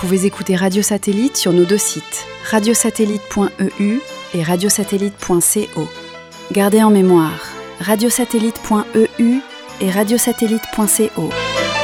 pouvez écouter Radio Satellite sur nos deux sites, radiosatellite.eu et radiosatellite.co. Gardez en mémoire, radiosatellite.eu et radiosatellite.co.